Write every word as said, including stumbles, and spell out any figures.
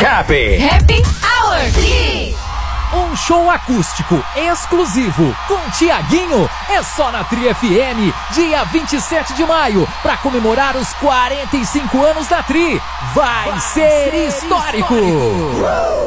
Happy. Happy Hour Tri. Um show acústico exclusivo com Tiaguinho é só na Tri F M, dia vinte e sete de maio, para comemorar os quarenta e cinco anos da Tri. Vai, Vai ser, ser histórico! histórico.